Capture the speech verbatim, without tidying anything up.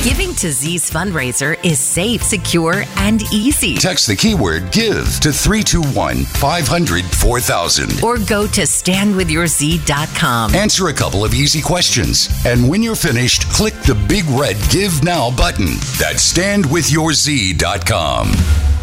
Giving to Z's fundraiser is safe, secure, and easy. Text the keyword GIVE to three two one, five hundred, four thousand. Or go to stand with your z dot com. Answer a couple of easy questions. And when you're finished, click the big red Give Now button. That's stand with your z dot com.